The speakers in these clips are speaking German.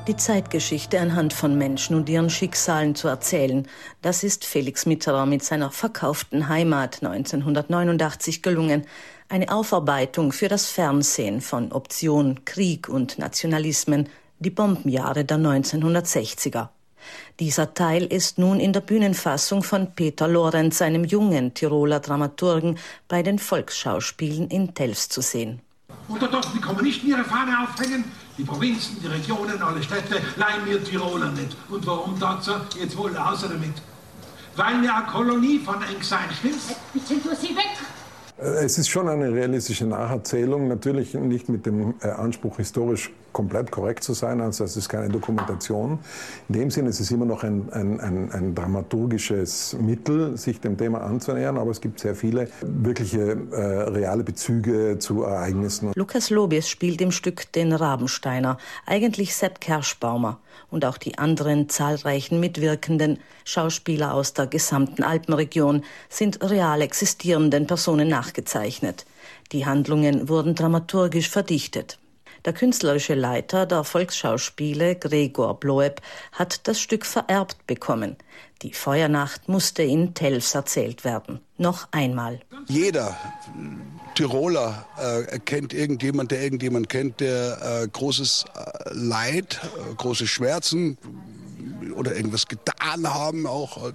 Die Zeitgeschichte anhand von Menschen und ihren Schicksalen zu erzählen, das ist Félix Mitterrand mit seiner Verkauften Heimat 1989 gelungen. Eine Aufarbeitung für das Fernsehen von Option, Krieg und Nationalismen, die Bombenjahre der 1960er. Dieser Teil ist nun in der Bühnenfassung von Peter Lorenz, einem jungen Tiroler Dramaturgen, bei den Volksschauspielen in Telfs zu sehen. Oder doch die Kommunisten ihre Fahne aufhängen? Die Provinzen, die Regionen, alle Städte leihen wir Tiroler nicht. Und warum dazu? Jetzt wohl außer damit. Weil wir eine Kolonie von eng sein, stimmt's? Bitte tu sie weg! Es ist schon eine realistische Nacherzählung, natürlich nicht mit dem Anspruch, historisch komplett korrekt zu sein, also es ist keine Dokumentation. In dem Sinne ist es immer noch ein dramaturgisches Mittel, sich dem Thema anzunähern, aber es gibt sehr viele wirkliche reale Bezüge zu Ereignissen. Lukas Lobis spielt im Stück den Rabensteiner, eigentlich Sepp Kerschbaumer, und auch die anderen zahlreichen mitwirkenden Schauspieler aus der gesamten Alpenregion sind real existierenden Personen nachgezeichnet. Die Handlungen wurden dramaturgisch verdichtet. Der künstlerische Leiter der Volksschauspiele, Gregor Bloeb, hat das Stück vererbt bekommen. Die Feuernacht musste in Telfs erzählt werden. Noch einmal. Jeder Tiroler kennt irgendjemand, der irgendjemand kennt, der großes Leid, große Schmerzen oder irgendwas getan haben auch.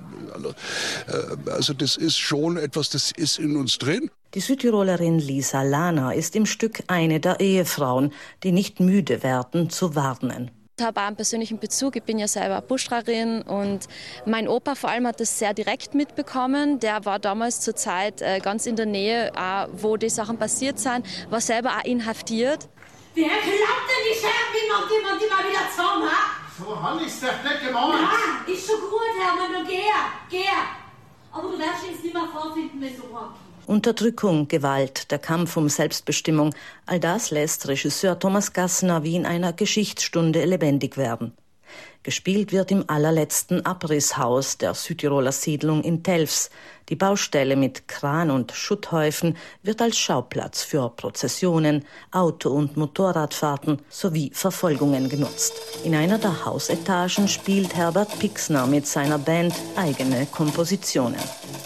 Also das ist schon etwas, das ist in uns drin. Die Südtirolerin Lisa Lahner ist im Stück eine der Ehefrauen, die nicht müde werden zu warnen. Ich habe auch einen persönlichen Bezug. Ich bin ja selber Buschrerin und mein Opa vor allem hat das sehr direkt mitbekommen. Der war damals zur Zeit ganz in der Nähe, wo die Sachen passiert sind, war selber auch inhaftiert. Wer klappt denn die Scherben und die mal wieder zusammen, ha? So habe ich's doch nicht gemacht. Ja, ist schon gut, Hermann, dann geh. Aber du wirst jetzt nicht mehr vorfinden, wenn du rockst. Unterdrückung, Gewalt, der Kampf um Selbstbestimmung, all das lässt Regisseur Thomas Gassner wie in einer Geschichtsstunde lebendig werden. Gespielt wird im allerletzten Abrisshaus der Südtiroler Siedlung in Telfs. Die Baustelle mit Kran und Schutthäufen wird als Schauplatz für Prozessionen, Auto- und Motorradfahrten sowie Verfolgungen genutzt. In einer der Hausetagen spielt Herbert Pixner mit seiner Band eigene Kompositionen.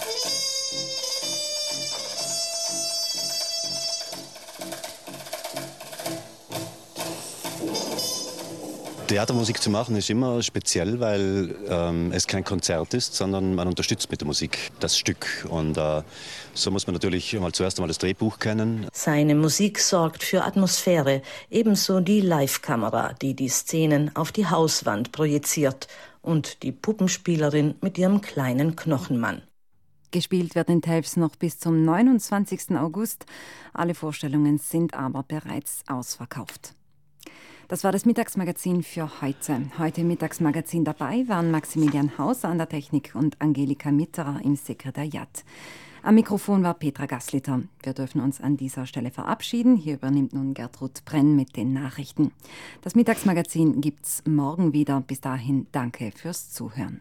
Theatermusik zu machen ist immer speziell, weil es kein Konzert ist, sondern man unterstützt mit der Musik das Stück. Und so muss man natürlich zuerst einmal das Drehbuch kennen. Seine Musik sorgt für Atmosphäre, ebenso die Live-Kamera, die die Szenen auf die Hauswand projiziert, und die Puppenspielerin mit ihrem kleinen Knochenmann. Gespielt wird in Telfs noch bis zum 29. August. Alle Vorstellungen sind aber bereits ausverkauft. Das war das Mittagsmagazin für heute. Heute im Mittagsmagazin dabei waren Maximilian Hauser an der Technik und Angelika Mitterer im Sekretariat. Am Mikrofon war Petra Gasliter. Wir dürfen uns an dieser Stelle verabschieden. Hier übernimmt nun Gertrud Brenn mit den Nachrichten. Das Mittagsmagazin gibt's morgen wieder. Bis dahin danke fürs Zuhören.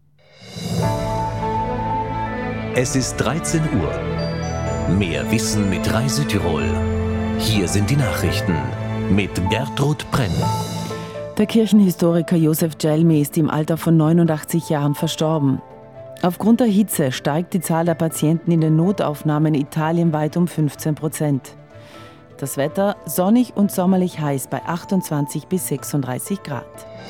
Es ist 13 Uhr. Mehr Wissen mit Reise Tirol. Hier sind die Nachrichten mit Gertrud Brenn. Der Kirchenhistoriker Josef Gelmi ist im Alter von 89 Jahren verstorben. Aufgrund der Hitze steigt die Zahl der Patienten in den Notaufnahmen italienweit um 15%. Das Wetter sonnig und sommerlich heiß bei 28 bis 36 Grad.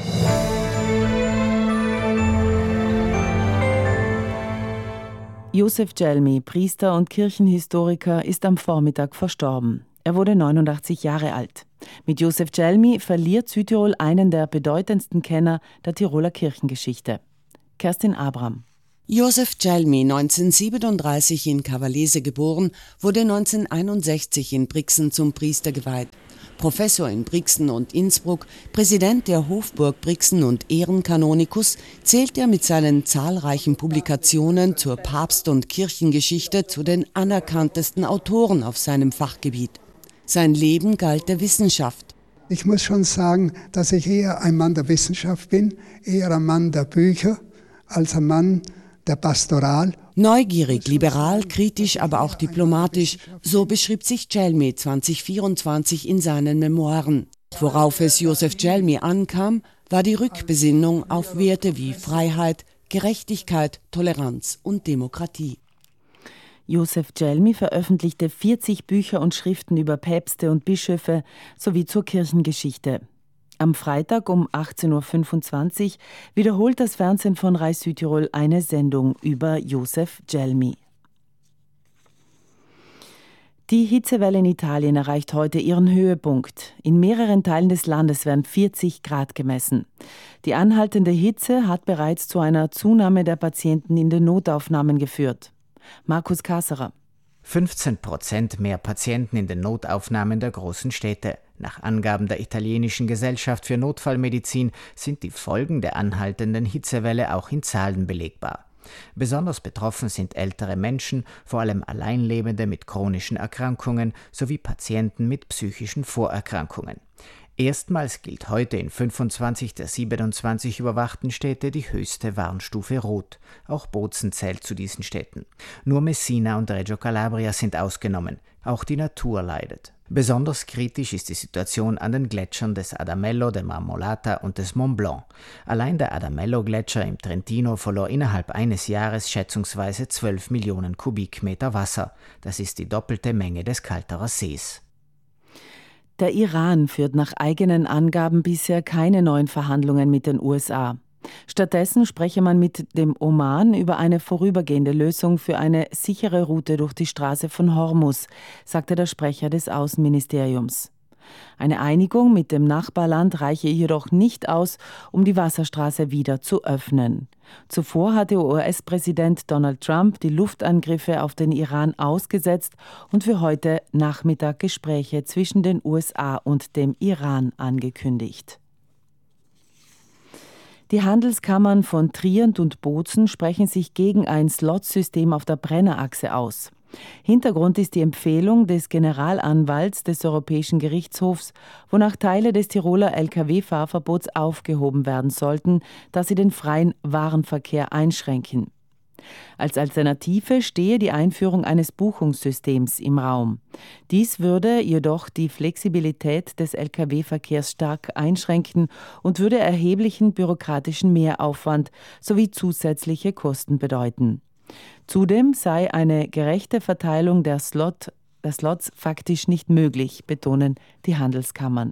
Josef Gelmi, Priester und Kirchenhistoriker, ist am Vormittag verstorben. Er wurde 89 Jahre alt. Mit Josef Gelmi verliert Südtirol einen der bedeutendsten Kenner der Tiroler Kirchengeschichte. Kerstin Abram. Josef Gelmi, 1937 in Cavallese geboren, wurde 1961 in Brixen zum Priester geweiht. Professor in Brixen und Innsbruck, Präsident der Hofburg Brixen und Ehrenkanonikus, zählt er mit seinen zahlreichen Publikationen zur Papst- und Kirchengeschichte zu den anerkanntesten Autoren auf seinem Fachgebiet. Sein Leben galt der Wissenschaft. Ich muss schon sagen, dass ich eher ein Mann der Wissenschaft bin, eher ein Mann der Bücher, als ein Mann der Pastoral. Neugierig, liberal, kritisch, aber auch diplomatisch, so beschrieb sich Gelmi 2024 in seinen Memoiren. Worauf es Josef Gelmi ankam, war die Rückbesinnung auf Werte wie Freiheit, Gerechtigkeit, Toleranz und Demokratie. Joseph Gelmi veröffentlichte 40 Bücher und Schriften über Päpste und Bischöfe sowie zur Kirchengeschichte. Am Freitag um 18.25 Uhr wiederholt das Fernsehen von Rai Südtirol eine Sendung über Joseph Gelmi. Die Hitzewelle in Italien erreicht heute ihren Höhepunkt. In mehreren Teilen des Landes werden 40 Grad gemessen. Die anhaltende Hitze hat bereits zu einer Zunahme der Patienten in den Notaufnahmen geführt. Markus Kasserer. 15% mehr Patienten in den Notaufnahmen der großen Städte. Nach Angaben der italienischen Gesellschaft für Notfallmedizin sind die Folgen der anhaltenden Hitzewelle auch in Zahlen belegbar. Besonders betroffen sind ältere Menschen, vor allem Alleinlebende mit chronischen Erkrankungen sowie Patienten mit psychischen Vorerkrankungen. Erstmals gilt heute in 25 der 27 überwachten Städte die höchste Warnstufe Rot. Auch Bozen zählt zu diesen Städten. Nur Messina und Reggio Calabria sind ausgenommen. Auch die Natur leidet. Besonders kritisch ist die Situation an den Gletschern des Adamello, der Marmolata und des Mont Blanc. Allein der Adamello-Gletscher im Trentino verlor innerhalb eines Jahres schätzungsweise 12 Millionen Kubikmeter Wasser. Das ist die doppelte Menge des Kalterer Sees. Der Iran führt nach eigenen Angaben bisher keine neuen Verhandlungen mit den USA. Stattdessen spreche man mit dem Oman über eine vorübergehende Lösung für eine sichere Route durch die Straße von Hormuz, sagte der Sprecher des Außenministeriums. Eine Einigung mit dem Nachbarland reiche jedoch nicht aus, um die Wasserstraße wieder zu öffnen. Zuvor hatte US-Präsident Donald Trump die Luftangriffe auf den Iran ausgesetzt und für heute Nachmittag Gespräche zwischen den USA und dem Iran angekündigt. Die Handelskammern von Trient und Bozen sprechen sich gegen ein Slotsystem auf der Brennerachse aus. Hintergrund ist die Empfehlung des Generalanwalts des Europäischen Gerichtshofs, wonach Teile des Tiroler Lkw-Fahrverbots aufgehoben werden sollten, da sie den freien Warenverkehr einschränken. Als Alternative stehe die Einführung eines Buchungssystems im Raum. Dies würde jedoch die Flexibilität des Lkw-Verkehrs stark einschränken und würde erheblichen bürokratischen Mehraufwand sowie zusätzliche Kosten bedeuten. Zudem sei eine gerechte Verteilung der Slots faktisch nicht möglich, betonen die Handelskammern.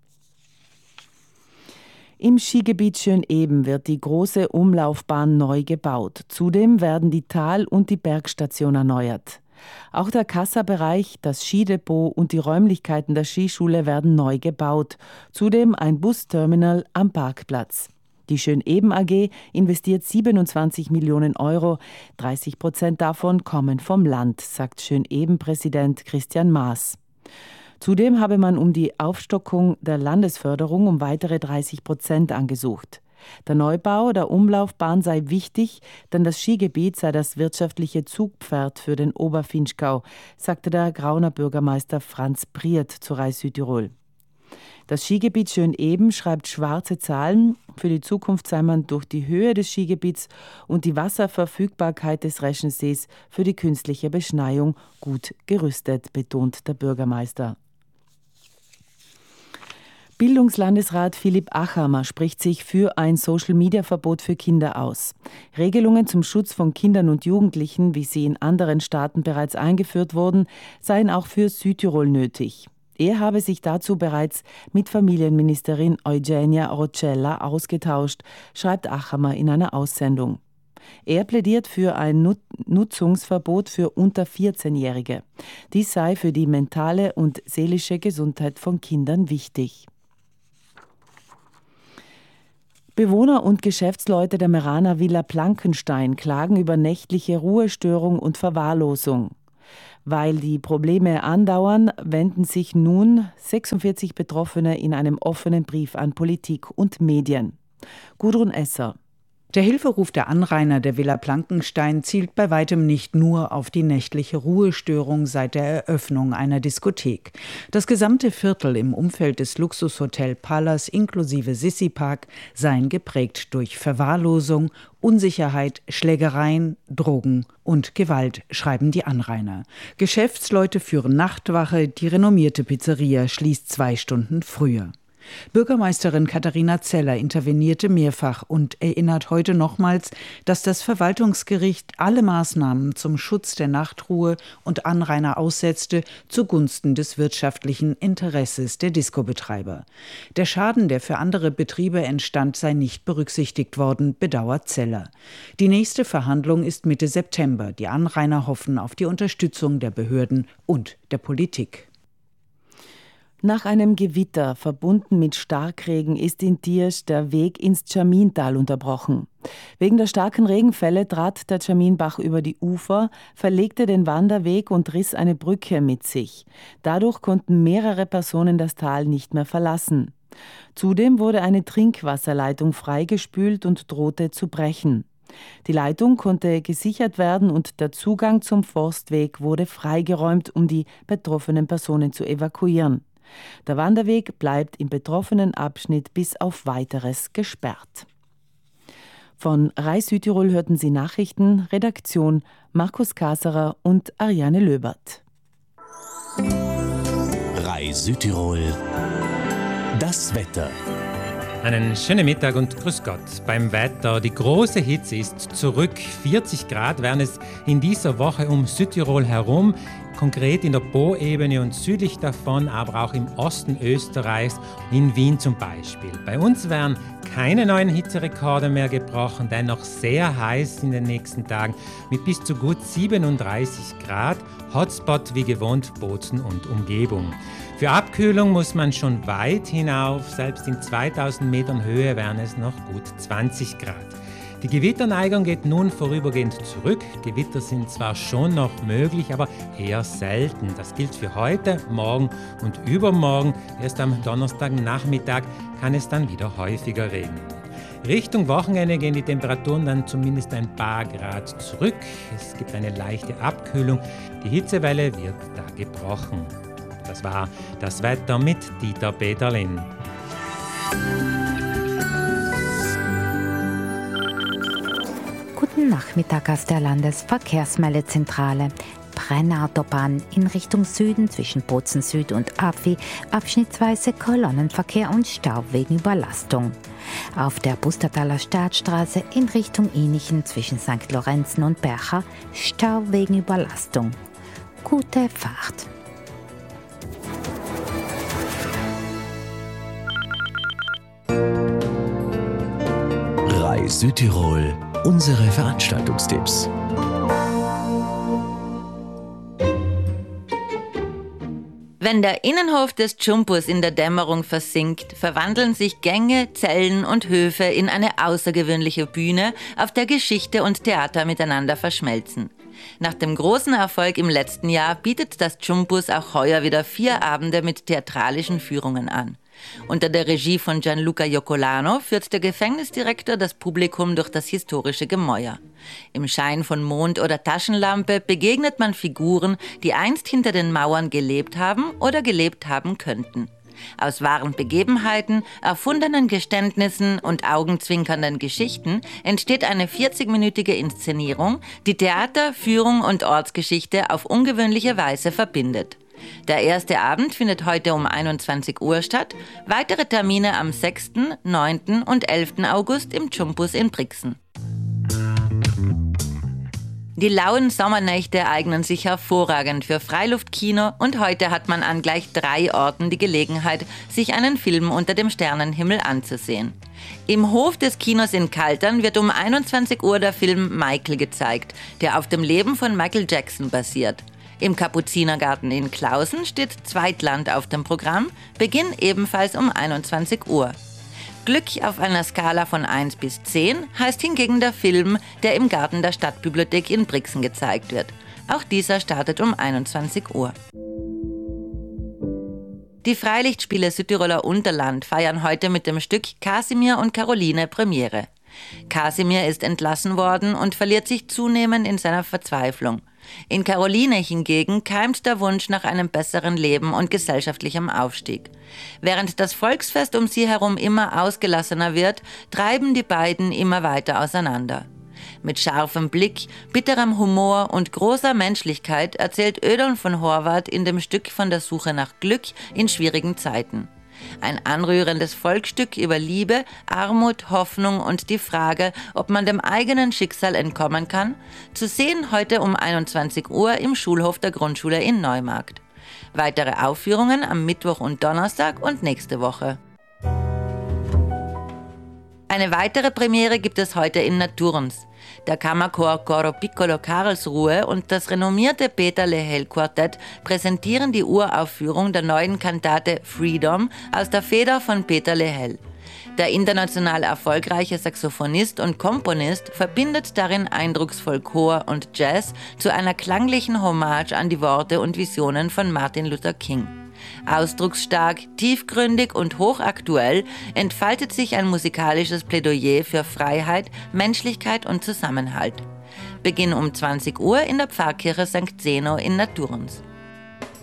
Im Skigebiet Schöneben wird die große Umlaufbahn neu gebaut. Zudem werden die Tal- und die Bergstation erneuert. Auch der Kassabereich, das Skidepot und die Räumlichkeiten der Skischule werden neu gebaut. Zudem ein Busterminal am Parkplatz. Die Schöneben AG investiert 27 Millionen Euro. 30% davon kommen vom Land, sagt Schöneben-Präsident Christian Maas. Zudem habe man um die Aufstockung der Landesförderung um weitere 30% angesucht. Der Neubau der Umlaufbahn sei wichtig, denn das Skigebiet sei das wirtschaftliche Zugpferd für den Oberfinchgau, sagte der Grauner Bürgermeister Franz Priert zu Rai Südtirol. Das Skigebiet Schöneben schreibt schwarze Zahlen. Für die Zukunft sei man durch die Höhe des Skigebiets und die Wasserverfügbarkeit des Reschensees für die künstliche Beschneiung gut gerüstet, betont der Bürgermeister. Bildungslandesrat Philipp Achammer spricht sich für ein Social-Media-Verbot für Kinder aus. Regelungen zum Schutz von Kindern und Jugendlichen, wie sie in anderen Staaten bereits eingeführt wurden, seien auch für Südtirol nötig. Er habe sich dazu bereits mit Familienministerin Eugenia Roccella ausgetauscht, schreibt Achammer in einer Aussendung. Er plädiert für ein Nutzungsverbot für unter 14-Jährige. Dies sei für die mentale und seelische Gesundheit von Kindern wichtig. Bewohner und Geschäftsleute der Meraner Villa Plankenstein klagen über nächtliche Ruhestörung und Verwahrlosung. Weil die Probleme andauern, wenden sich nun 46 Betroffene in einem offenen Brief an Politik und Medien. Gudrun Esser. Der Hilferuf der Anrainer der Villa Plankenstein zielt bei weitem nicht nur auf die nächtliche Ruhestörung seit der Eröffnung einer Diskothek. Das gesamte Viertel im Umfeld des Luxushotel Palace inklusive Sissi Park seien geprägt durch Verwahrlosung, Unsicherheit, Schlägereien, Drogen und Gewalt, schreiben die Anrainer. Geschäftsleute führen Nachtwache, die renommierte Pizzeria schließt 2 Stunden früher. Bürgermeisterin Katharina Zeller intervenierte mehrfach und erinnert heute nochmals, dass das Verwaltungsgericht alle Maßnahmen zum Schutz der Nachtruhe und Anrainer aussetzte zugunsten des wirtschaftlichen Interesses der Discobetreiber. Der Schaden, der für andere Betriebe entstand, sei nicht berücksichtigt worden, bedauert Zeller. Die nächste Verhandlung ist Mitte September. Die Anrainer hoffen auf die Unterstützung der Behörden und der Politik. Nach einem Gewitter, verbunden mit Starkregen, ist in Tiersch der Weg ins Tschamintal unterbrochen. Wegen der starken Regenfälle trat der Tschaminbach über die Ufer, verlegte den Wanderweg und riss eine Brücke mit sich. Dadurch konnten mehrere Personen das Tal nicht mehr verlassen. Zudem wurde eine Trinkwasserleitung freigespült und drohte zu brechen. Die Leitung konnte gesichert werden und der Zugang zum Forstweg wurde freigeräumt, um die betroffenen Personen zu evakuieren. Der Wanderweg bleibt im betroffenen Abschnitt bis auf Weiteres gesperrt. Von Rai Südtirol hörten Sie Nachrichten, Redaktion Markus Kaserer und Ariane Löbert. Rai Südtirol. Das Wetter. Einen schönen Mittag und grüß Gott. Beim Wetter, die große Hitze ist zurück. 40 Grad werden es in dieser Woche um Südtirol herum, konkret in der Po-Ebene und südlich davon, aber auch im Osten Österreichs, in Wien zum Beispiel. Bei uns werden keine neuen Hitzerekorde mehr gebrochen, dennoch sehr heiß in den nächsten Tagen mit bis zu gut 37 Grad. Hotspot wie gewohnt Bozen und Umgebung. Für Abkühlung muss man schon weit hinauf, selbst in 2000 Metern Höhe wären es noch gut 20 Grad. Die Gewitterneigung geht nun vorübergehend zurück. Gewitter sind zwar schon noch möglich, aber eher selten. Das gilt für heute, morgen und übermorgen. Erst am Donnerstagnachmittag kann es dann wieder häufiger regnen. Richtung Wochenende gehen die Temperaturen dann zumindest ein paar Grad zurück. Es gibt eine leichte Abkühlung. Die Hitzewelle wird da gebrochen. Das war das Wetter mit Dieter Peterlin. Guten Nachmittag aus der Landesverkehrsmeldezentrale. Brennautobahn in Richtung Süden zwischen Bozen Süd und Apfi, abschnittsweise Kolonnenverkehr und Stau wegen Überlastung. Auf der Bustertaler Staatsstraße in Richtung Inichen zwischen St. Lorenzen und Bercha, Stau wegen Überlastung. Gute Fahrt. Rai Südtirol. Unsere Veranstaltungstipps. Wenn der Innenhof des Tschumpus in der Dämmerung versinkt, verwandeln sich Gänge, Zellen und Höfe in eine außergewöhnliche Bühne, auf der Geschichte und Theater miteinander verschmelzen. Nach dem großen Erfolg im letzten Jahr bietet das Tschumpus auch heuer wieder 4 Abende mit theatralischen Führungen an. Unter der Regie von Gianluca Joccolano führt der Gefängnisdirektor das Publikum durch das historische Gemäuer. Im Schein von Mond oder Taschenlampe begegnet man Figuren, die einst hinter den Mauern gelebt haben oder gelebt haben könnten. Aus wahren Begebenheiten, erfundenen Geständnissen und augenzwinkernden Geschichten entsteht eine 40-minütige Inszenierung, die Theater, Führung und Ortsgeschichte auf ungewöhnliche Weise verbindet. Der erste Abend findet heute um 21 Uhr statt, weitere Termine am 6., 9. und 11. August im Tschumpus in Brixen. Die lauen Sommernächte eignen sich hervorragend für Freiluftkino und heute hat man an gleich 3 Orten die Gelegenheit, sich einen Film unter dem Sternenhimmel anzusehen. Im Hof des Kinos in Kaltern wird um 21 Uhr der Film Michael gezeigt, der auf dem Leben von Michael Jackson basiert. Im Kapuzinergarten in Klausen steht Zweitland auf dem Programm, Beginn ebenfalls um 21 Uhr. Glück auf einer Skala von 1 bis 10 heißt hingegen der Film, der im Garten der Stadtbibliothek in Brixen gezeigt wird. Auch dieser startet um 21 Uhr. Die Freilichtspiele Südtiroler Unterland feiern heute mit dem Stück Kasimir und Caroline Premiere. Kasimir ist entlassen worden und verliert sich zunehmend in seiner Verzweiflung. In Caroline hingegen keimt der Wunsch nach einem besseren Leben und gesellschaftlichem Aufstieg. Während das Volksfest um sie herum immer ausgelassener wird, treiben die beiden immer weiter auseinander. Mit scharfem Blick, bitterem Humor und großer Menschlichkeit erzählt Ödon von Horvath in dem Stück von der Suche nach Glück in schwierigen Zeiten. Ein anrührendes Volksstück über Liebe, Armut, Hoffnung und die Frage, ob man dem eigenen Schicksal entkommen kann, zu sehen heute um 21 Uhr im Schulhof der Grundschule in Neumarkt. Weitere Aufführungen am Mittwoch und Donnerstag und nächste Woche. Eine weitere Premiere gibt es heute in Naturns. Der Kammerchor Coro Piccolo Karlsruhe und das renommierte Peter Lehel Quartett präsentieren die Uraufführung der neuen Kantate Freedom aus der Feder von Peter Lehel. Der international erfolgreiche Saxophonist und Komponist verbindet darin eindrucksvoll Chor und Jazz zu einer klanglichen Hommage an die Worte und Visionen von Martin Luther King. Ausdrucksstark, tiefgründig und hochaktuell entfaltet sich ein musikalisches Plädoyer für Freiheit, Menschlichkeit und Zusammenhalt. Beginn um 20 Uhr in der Pfarrkirche St. Zeno in Naturns.